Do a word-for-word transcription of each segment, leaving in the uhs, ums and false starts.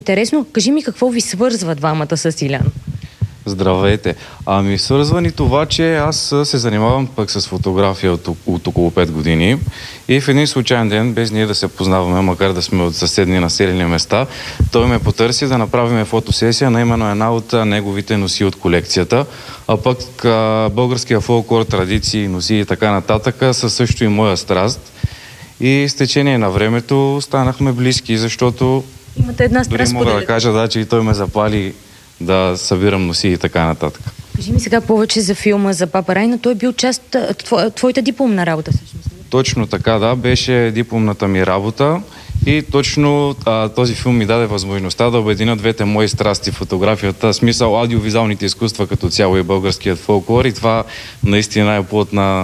Интересно, кажи ми какво ви свързва двамата с Илян? Здравейте. Ами свързва ни това, че аз се занимавам пък с фотография от, от около пет години и в един случайен ден, без ние да се познаваме, макар да сме от съседни населени места, той ме потърси да направим фотосесия на именно една от неговите носи от колекцията, а пък а, българския фолклор, традиции, носи и така нататък са също и моя страст. И с течение на времето станахме близки, защото имате една страст, дори мога да кажа, да, че и той ме запали да събирам носи и така нататък. Кажи ми сега повече за филма за Баба Райна. Той е бил част от твоята дипломна работа, всъщност. Точно така, да. Беше дипломната ми работа и точно а, този филм ми даде възможността да обединя двете мои страсти, фотографията, смисъл аудиовизуалните изкуства като цяло и българският фолклор, и това наистина е плод на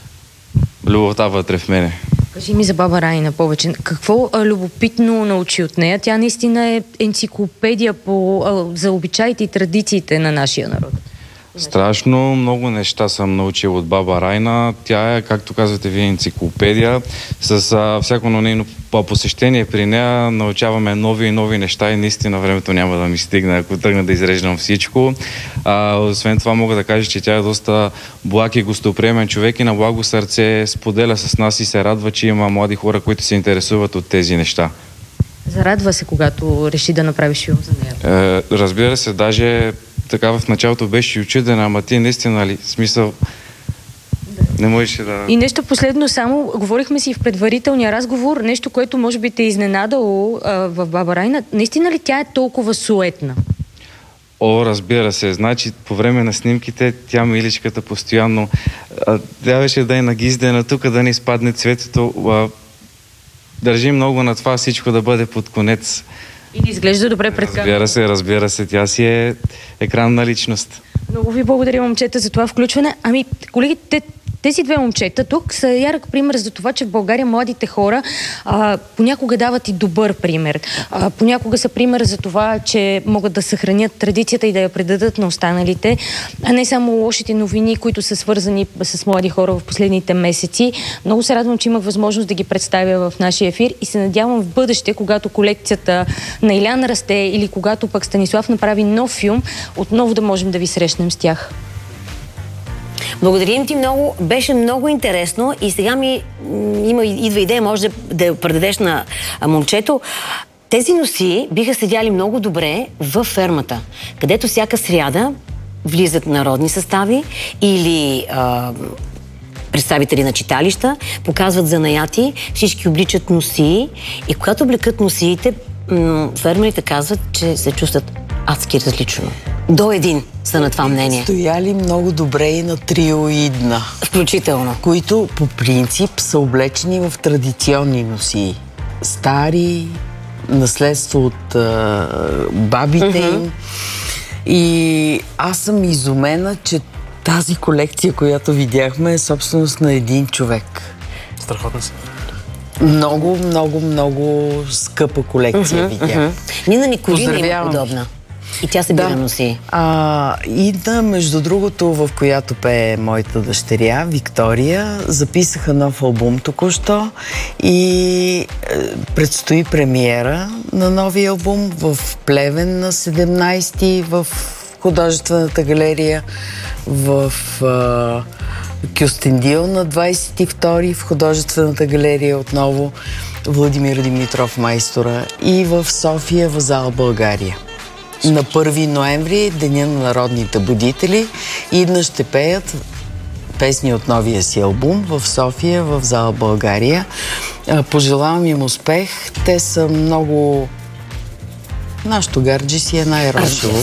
любовта вътре в мене. Кажи ми за Баба Райна повече. Какво а, любопитно научи от нея? Тя наистина е енциклопедия по, а, за обичаите и традициите на нашия народ. Страшно много неща съм научил от Баба Райна. Тя е, както казвате вие, енциклопедия. С а, всяко нейно посещение при нея научаваме нови и нови неща и наистина времето няма да ми стигне, ако тръгна да изреждам всичко. А, освен това мога да кажа, че тя е доста благ и гостоприемен човек и на благо сърце споделя с нас и се радва, че има млади хора, които се интересуват от тези неща. Зарадва се, когато реши да направиш филм за нея? Е, разбира се, даже така в началото беше учудена, ама ти наистина ли? Смисъл, да. Не можеше да... И нещо последно, само говорихме си в предварителния разговор, нещо, което може би те е изненадало а, в Баба Райна. Наистина ли тя е толкова суетна? О, разбира се. Значи, по време на снимките, тя миличката постоянно а, трябваше да е нагиздена тук, да не изпадне цветето. А, държи много на това всичко да бъде под конец. И да изглежда добре пред камерата. Разбира се, разбира се. Тя си е екранна личност. Много ви благодаря, момчета, за това включване. Ами, колеги, те, тези две момчета тук са ярък пример за това, че в България младите хора а, понякога дават и добър пример. А, понякога са пример за това, че могат да съхранят традицията и да я предадат на останалите, а не само лошите новини, които са свързани с млади хора в последните месеци. Много се радвам, че имах възможност да ги представя в нашия ефир и се надявам в бъдеще, когато колекцията на Илян расте или когато пък Станислав направи нов филм, отново да можем да ви срещнем с тях. Благодарим ти много. Беше много интересно и сега ми има, идва идея, може да, да я предадеш на момчето. Тези носи биха седяли много добре във фермата, където всяка сряда влизат народни състави или а, представители на читалища, показват занаяти, всички обличат носи и когато облекат носиите, фермерите казват, че се чувстват адски различно. До един са на това мнение. Стояли много добре и на триоидна. Включително. Които по принцип са облечени в традиционни носи. Стари, наследство от а, бабите uh-huh. им. И аз съм изумена, че тази колекция, която видяхме, е собственост на един човек. Страхотно се. Много, много, много скъпа колекция uh-huh, видях. Uh-huh. Нина Николина има подобна. И тя се бира да. носи. А, и да, между другото, в която пее моята дъщеря, Виктория, записаха нов албум току-що и е, предстои премиера на новия албум в Плевен на седемнайсети в художествената галерия, в е, Кюстендил на двайсет и втори в художествената галерия отново Владимир Димитров майстора и в София в зала България. На първи ноември, Деня на народните будители, идна ще пеят песни от новия си албум в София, в зала България. Пожелавам им успех. Те са много... Нашето гарджи си е най-рошево.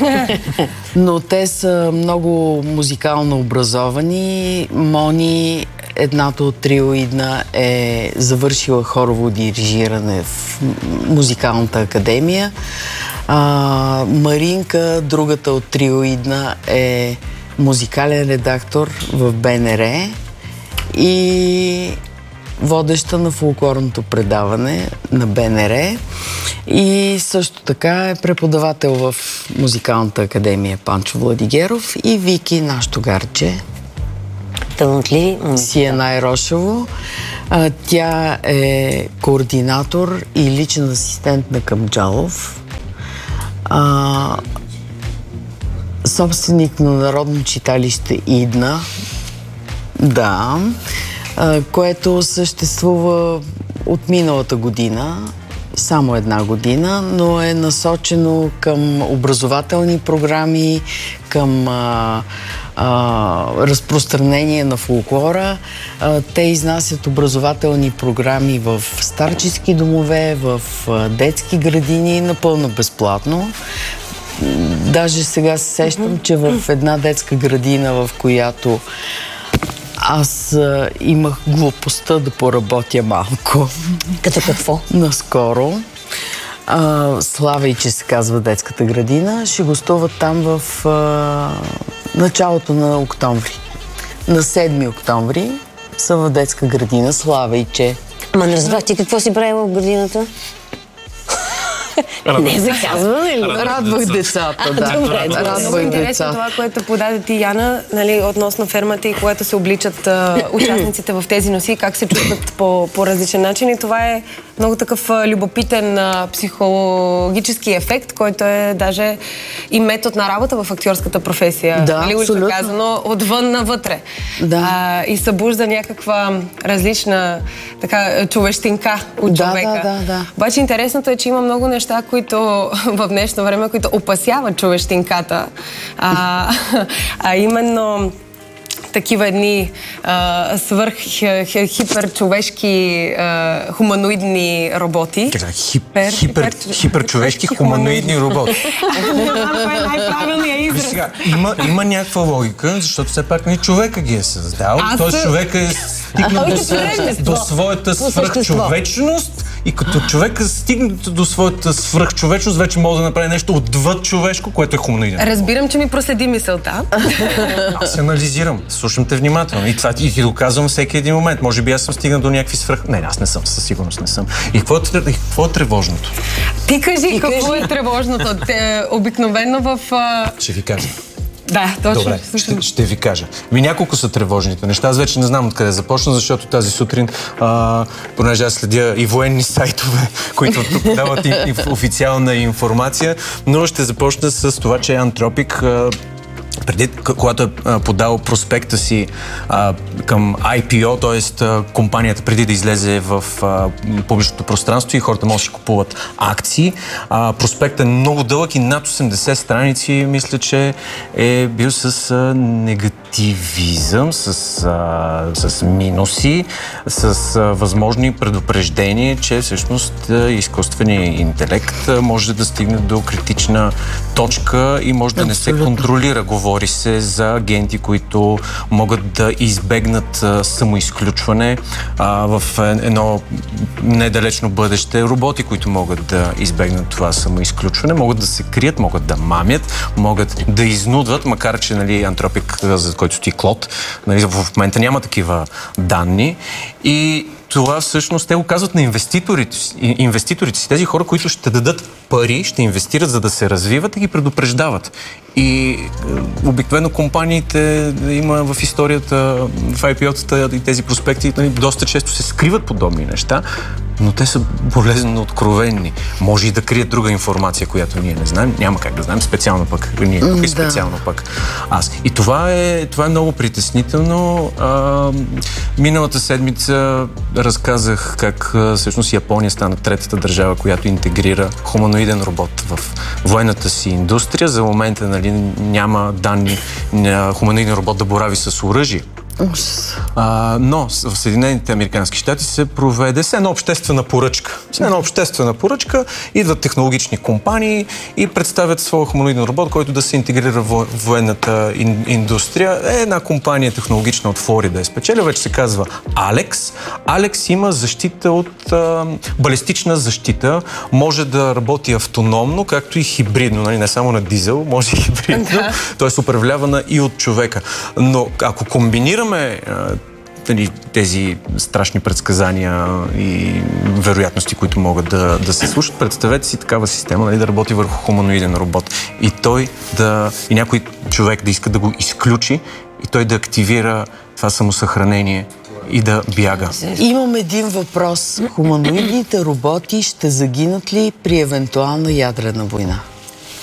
Но те са много музикално образовани. Мони, едната от триоидна, е завършила хорово дирижиране в музикалната академия. А, Маринка, другата от триоидна, е музикален редактор в Б Н Р и водеща на фолклорното предаване на Б Н Р и също така е преподавател в музикалната академия Панчо Владигеров и Вики, нашето гарче. Талантливи. Си е най-рошево. Тя е координатор и личен асистент на Камджалов. А, собственик на Народно читалище Идна, да, а, което съществува от миналата година, само една година, но е насочено към образователни програми, към а, а, разпространение на фолклора. А, те изнасят образователни програми в старчески домове, в а, детски градини, напълно безплатно. Даже сега се сещам, че в една детска градина, в която аз а, имах глупостта да поработя малко. Като какво? Наскоро. А, Славейче се казва детската градина. Ще гостуват там в а, началото на октомври. На седми октомври са в детска градина Славейче. Ама не разбрах, ти какво си правила в градината? Не за казване ли? Радвах децата, да. Добре, добре. Радвах Интересно децата. това, което подаде ти, Яна, нали, относно фермата и което се обличат а, участниците в тези носи, как се чувстват по, по различен начин. И това е много такъв а, любопитен а, психологически ефект, който е даже и метод на работа в актьорската професия. Да, нали, абсолютно. казано, отвън навътре. Да. А, и събужда някаква различна така, човещинка от Да, човека. да, да, да. Обаче интересното е, че има много неща, които в днешно време, които опасяват човещинката. А, а именно такива едни а, свърх хи, хиперчовешки а, хуманоидни роботи. Хипер, хипер, хиперчовешки хуманоидни роботи. Това е най-правилният израз. Сега, има, има някаква логика, защото все пак не човека ги е създал. Аз- Той човека е стигнал А, до, по същество. до своята По същество. свръхчовечност и като човека стигне до своята свръхчовечност, вече може да направи нещо отвъд човешко, което е хуманоиден. Разбирам, че ми проследи мисълта. Аз се анализирам, слушам те внимателно и това и ти доказвам всеки един момент. Може би аз съм стигнал до някакви свръх... Не, аз не съм, със сигурност не съм. И какво е, и какво е тревожното? Ти кажи, какво кажи. е тревожното? Те, обикновено в... а, Ще ви кажа. Да, точно. Добре, ще, ще ви кажа. Ми няколко са тревожните неща. Аз вече не знам откъде започна, защото тази сутрин, а, понеже аз следя и военни сайтове, които дават и, и официална информация, но ще започна с това, че Антропик преди, когато е подал проспекта си а, към Ай Пи О, т.е. компанията преди да излезе в а, публичното пространство и хората могат да си купуват акции. А, проспектът е много дълъг и над осемдесет страници, мисля, че е бил с а, негативизъм, с, а, с минуси, с а, възможни предупреждения, че всъщност а, изкуственият интелект а, може да стигне до критична точка и може да не се контролира. Говори се за агенти, които могат да избегнат а, самоизключване а, в едно недалечно бъдеще. Роботи, които могат да избегнат това самоизключване, могат да се крият, могат да мамят, могат да изнудват, макар че нали, Антропик, за който стои Клод, нали, в момента няма такива данни. И това всъщност те го казват на инвеститорите, инвеститорите си, тези хора, които ще дадат пари, ще инвестират, за да се развиват и ги предупреждават. И е, обикновено компаниите има в историята, в Ай Пи О-тата и тези проспекти, нали, доста често се скриват подобни неща, но те са болезнено откровенни. Може и да крият друга информация, която ние не знаем. Няма как да знаем, специално пък ние тук и специално да. пък аз. И това е, това е много притеснително. А, миналата седмица разказах как всъщност Япония стана третата държава, която интегрира хуманоиден робот в военната си индустрия. За момента нали, няма данни на хуманоиден робот да борави с оръжие. А, но в Съединените американски щати се проведе с една обществена поръчка. С една обществена поръчка идват технологични компании и представят своя хуманоиден робот, който да се интегрира в военната ин, индустрия. Е, една компания технологична от Флорида е спечелила, вече се казва Алекс. Алекс има защита от а, балистична защита, може да работи автономно, както и хибридно, нали? Не само на дизел, може и хибридно, т.е. управлявана и от човека. Но ако комбинираме тези страшни предсказания и вероятности, които могат да, да се случат. Представете си такава система, нали, да работи върху хуманоиден робот и той да, и някой човек да иска да го изключи и той да активира това самосъхранение и да бяга. Имам един въпрос. Хуманоидните роботи ще загинат ли при евентуална ядрена война?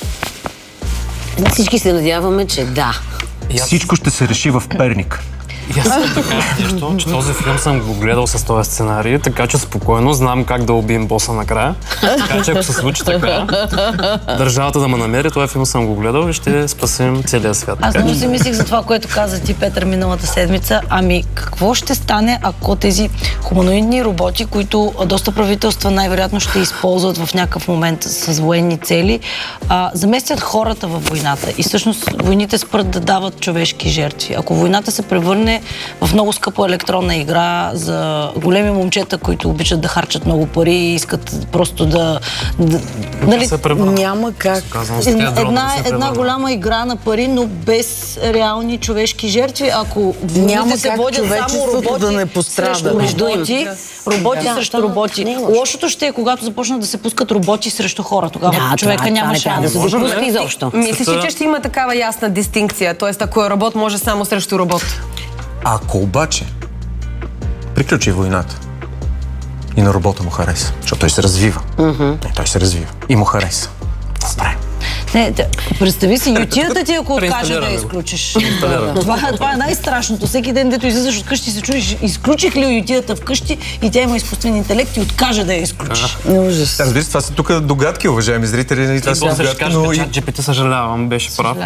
Всички се надяваме, че да. Всичко ще се реши в Перник. И аз съм да кажа нещо, че този филм съм го гледал с този сценарий, така че спокойно знам как да убием боса накрая. Така че ако се случи така, държавата да ме намери, този филм съм го гледал и ще спасим целия свят. Аз много си мислих за това, което каза ти, Петър, миналата седмица. Ами, какво ще стане, ако тези хуманоидни роботи, които доста правителства най-вероятно ще използват в някакъв момент с военни цели, а, заместят хората във войната и всъщност войните спрат да дават човешки жертви. Ако войната се превърне в много скъпа електронна игра за големи момчета, които обичат да харчат много пари и искат просто да... да нали, няма как. Една, една голяма игра на пари, но без реални човешки жертви. Ако няма се как водят само роботи да не пострада. срещу роботи, роботи да, срещу да, роботи. не е Лошото ще е, когато започнат да се пускат роботи срещу хора. Тогава Да, човека това, няма това, шанс. това, да се допуска изобщо. Мислиш ли, че ще има такава ясна дистинкция? Тоест, ако е робот, може само срещу робот? Ако обаче приключи войната и на робота му хареса, защото той се развива. Mm-hmm. Той се развива и му хареса. Добре. Не, да, представи си, ютията ти, ако откаже да я изключиш. това, това е най-страшното. Всеки ден, дето излизаш от къщи, се чудиш, изключих ли ютията вкъщи и тя има изкуствен интелект и откаже да я изключиш. Ужас. Разбира се, това са тук догадки, уважаеми зрители. И това са догадки, но и... Джи Пи Ти, съжалявам, беше прав.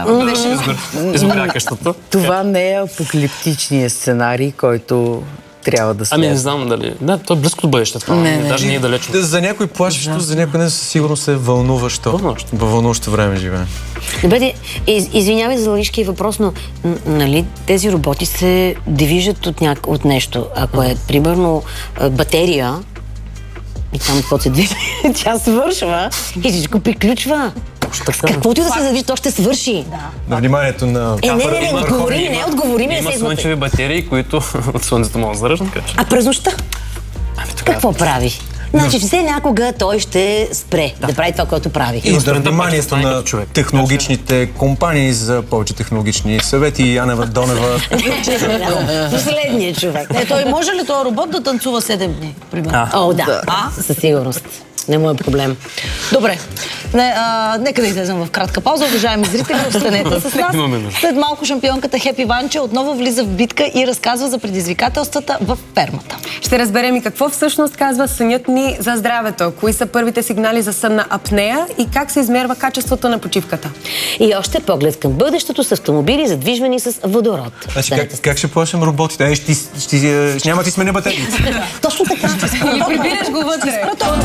Избря къщата. Това не е апокалиптичният сценарий, който трябва да Ами следва. не знам дали. Да, то е близко до бъдеще това. Не, не. Даже не е далечно. За някой плашещо, за някой не със сигурност е вълнуващо. Вълнуващо. Във вълнуващо време живеем. Добре, из, извинявай за лъжкия въпрос, но н- нали, тези роботи се движат от, няк... от нещо. Ако е, примерно, а, батерия, и там какво се движи, тя свършва и всичко приключва. Каквото и да се задвижи, то ще свърши. На вниманието на... Е, не, не, не, отговори ми, не, отговори ми. Има слънчеви батерии, които от слънцето могат да зареждат, така че. А през нощта? Ами тогава. Какво прави? Значи, все някога той ще спре да, да прави това, което прави. И за вниманието стане на като човек. технологичните компании за повече технологични съвети. Янева Донева. Последният човек. Не, той може ли този робот да танцува седем дни, примерно? О, да. А? Със сигурност. Не му е проблем. Добре. Не, а, нека да излезем в кратка пауза. Уважаеми зрители, останете с нас. След малко шампионката Хепи Ванче отново влиза в битка и разказва за предизвикателствата в фермата. Ще разберем и какво всъщност казва сънят ни за здравето. Кои са първите сигнали за сънна апнея и как се измерва качеството на почивката. И още поглед към бъдещето с автомобили, задвижвани с водород. Значи, как, как ще плашим роботите? Е, ще, ще, ще, ще, няма ти сменя батериите. Точно така. Или прибираш го вътре.